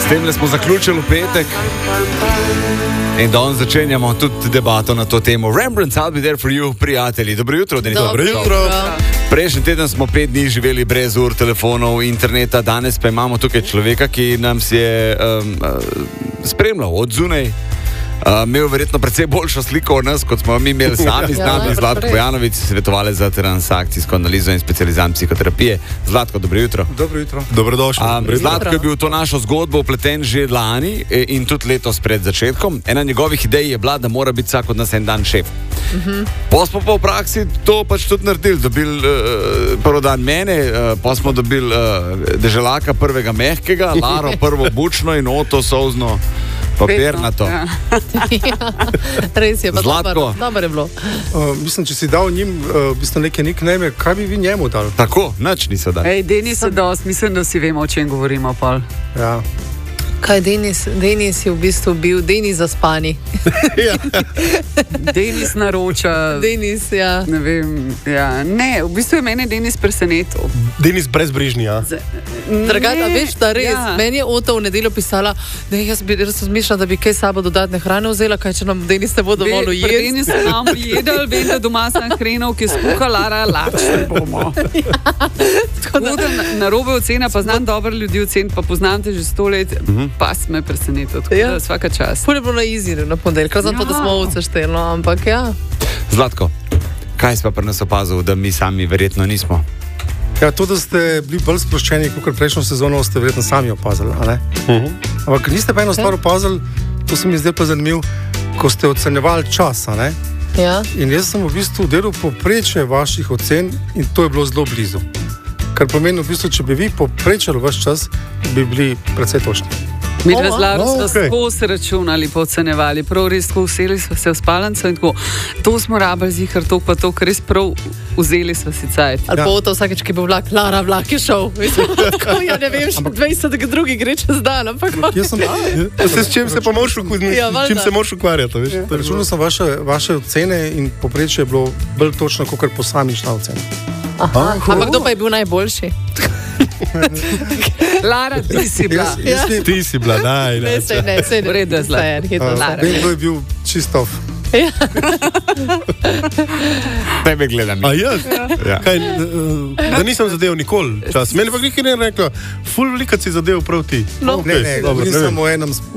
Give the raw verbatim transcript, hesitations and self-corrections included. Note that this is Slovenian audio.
tem smo zaključili v petek in danes začenjamo tudi debato na to temo. Rembrandt, I'll be there for you, prijatelji. Dobro jutro, Denis. Dobro jutro. Prejšnji teden smo pet dni živeli brez ur, telefonov, interneta, danes pa imamo tukaj človeka, ki nam si je um, spremljal od zunaj. Uh, imel verjetno precej boljšo sliko od nas, kot smo mi imeli sami, z nami Zlatko Bojanović, svetovalec za transakcijsko analizo in specializant psihoterapije. Zlatko, dobro jutro. Dobro jutro. Dobrodošli. Um, Zlatko je bil v to našo zgodbo upleten že lani in tudi letos pred začetkom. Ena njegovih idej je bila, da mora biti vsak od nas en dan šef. Uh-huh. Pa smo pa v praksi to pač tudi naredili. Dobili uh, prvi dan mene, uh, pa smo dobili uh, deželaka prvega mehkega, Laro prvo bučno in Oto solzno papirnato. Ja. Res je, pa Zlatko. Dobro je bilo. Uh, mislim, če si dal njim uh, v bistvu neke nickname, kaj bi vi njemu dali? Tako, nič niso dali. Ej, Denis je dost, mislim, da vsi vemo, o čem govorimo, Pol. Ja. Kaj Denis? Denis je v bistvu bil Denis zaspani. Denis naroča. Denis, ja. Ne vem, ja. Ne, v bistvu je mene Denis presenetil. Denis brezbrižni, ja. Dragata, Ne, veš, da res. ja. Meni je Ota v nedeljo pisala, da jaz bi res razmišljala, da bi kaj sabo dodatne hrane vzela, kaj če nam Denis ne bo dovolj Ve- pri jesti. Denisu nam jedel, vem, da doma sem hrenov, ki skuha Lara, lačni bomo. Tako da, Tako da na- narobe ocena, pa znam dobro ljudi oceniti, pa poznam te že sto let, pa si me presenetil. Tako Ja. da svaka čast. ful je bilo na izi na ponedeljek, ker zato, da smo Ja. ovce šteli, no, ampak ja. Zlatko, kaj si pa pri nas opazil, da mi sami verjetno nismo? Ja, to, da ste bili bolj sproščeni, kot prejšnjo sezono, ste verjetno sami opazili, a ne? Uh-huh. Ampak niste pa eno stvar opazili, to se mi zdaj pa zanimivo, ko ste ocenjevali čas, a ne? Ja. In jaz sem v bistvu delal poprečje vaših ocen in to je bilo zelo blizu. Kar pomeni, v bistvu, če bi vi poprečali vaš čas, bi bili precej točni. Mi O, razlagamo, o, smo okej. skozi računali, pocenevali, prav res tako useli smo se v spalnico in tako, to smo rabili zihar, to pa to, ker res prav vzeli smo si cajt. Ali Ja. pa Ota vsakeč, ki bo vlak, Lara, vlak je šel. Mislim, tako, ja, ne vem, še dvajset drugi gre čez dan, ampak Jaz sem, Se, s čim se pa moraš ukvarjati? Ja, valjda. čim se moraš ukvarjati, veš? To je računal sem vaše, vaše ocene in poprečje je bilo bolj točno, kot posamična ocena. Aha, ampak kdo pa je bil najboljši? Lara, ti si bila. Jaz, jaz ne, Ti si bila, daj, Ne, daj. se ne, se ne. V redu je, Zlat. Zlat. vem, kdo je bil čistov. Tebe gledam. A jaz? Ja. Kaj, eh, da nisem zadev nikoli čas. Meni pa nekaj ne rekla, ful veliko si zadev prav ti. No. Ne, ne, dobro, govorim ne vem. samo o enem,